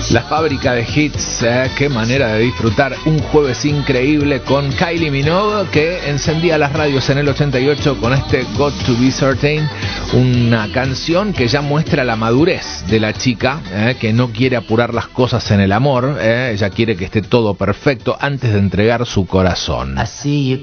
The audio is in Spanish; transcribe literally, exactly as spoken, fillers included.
La fábrica de hits, eh, qué manera de disfrutar un jueves increíble con Kylie Minogue, que encendía las radios en el ochenta y ocho con este Got to Be Certain, una canción que ya muestra la madurez de la chica, eh, que no quiere apurar las cosas en el amor, eh, ella quiere que esté todo perfecto antes de entregar su corazón.